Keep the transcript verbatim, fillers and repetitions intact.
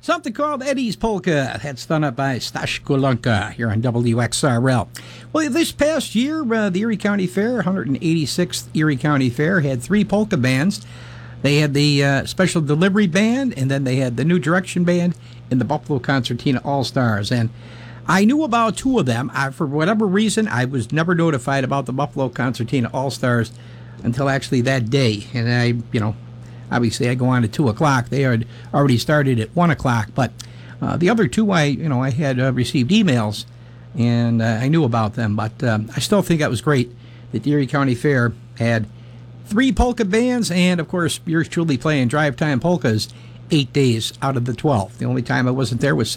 Something called Eddie's Polka. That's done up by Stash Golunka here on W X R L. Well, this past year, uh, the Erie County Fair, one hundred eighty-sixth Erie County Fair, had three polka bands. They had the uh, Special Delivery Band, and then they had the New Direction Band and the Buffalo Concertina All-Stars. And I knew about two of them. I, for whatever reason, I was never notified about the Buffalo Concertina All-Stars until actually that day. And I, you know, obviously I go on at two o'clock. They had already started at one o'clock. But uh, the other two, I, you know, I had uh, received emails, and uh, I knew about them. But um, I still think that was great that the Erie County Fair had three polka bands, and, of course, yours truly playing drive time polkas eight days out of the twelve. The only time I wasn't there was